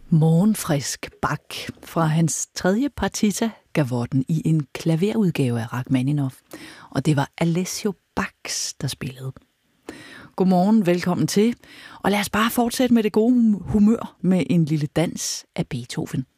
Morgenfrisk Bach fra hans tredje partita Gavotten i en klaverudgave af Rachmaninoff. Og det var Alessio Bachs, der spillede. Godmorgen, velkommen til. Og lad os bare fortsætte med det gode humør med en lille dans af Beethoven.